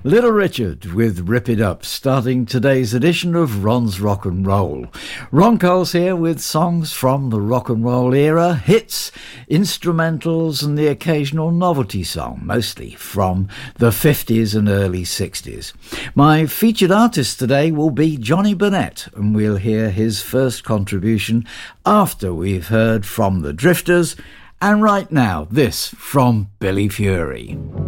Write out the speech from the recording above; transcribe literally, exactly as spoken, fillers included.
Little Richard with Rip It Up, starting today's edition of Ron's Rock and Roll. Ron Cole's here with songs from the rock and roll era, hits, instrumentals and the occasional novelty song, mostly from the fifties and early sixties. My featured artist today will be Johnny Burnett, and we'll hear his first contribution after we've heard from the Drifters. And right now, this from Billy Fury.